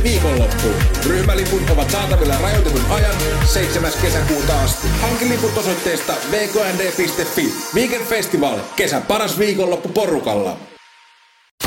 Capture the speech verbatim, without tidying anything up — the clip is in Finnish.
Weekend viikonloppuun. Ryhmäliput ovat saatavilla rajoitetun ajan seitsemäs kesäkuuta asti. Hanki liput osoitteesta w k n d piste f i. Weekend Festival, kesän paras viikonloppu porukalla.